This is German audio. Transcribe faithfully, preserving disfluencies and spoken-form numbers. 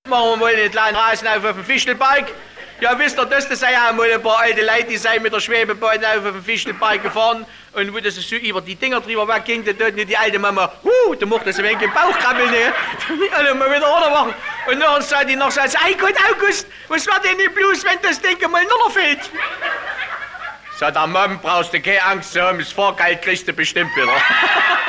Machen wir mal einen kleinen Rasen auf dem Fichtelberg. Ja, wisst ihr, das, das sind ja mal ein paar alte Leute, die sind mit der Schwebebahn auf dem Fichtelberg gefahren. Und wo das so über die Dinger drüber wegging, da tut nicht die alte Mama, huh, da macht das ein wenig im Bauch krabbeln, ne? Alle mal wieder runter machen. Und dann sagt die noch so, ei Gott, August, was wird denn nicht bloß, wenn das Ding mal runterfällt? Sagt der Mom, brauchst du keine Angst zu haben, das Fahrgeld kriegst du bestimmt wieder.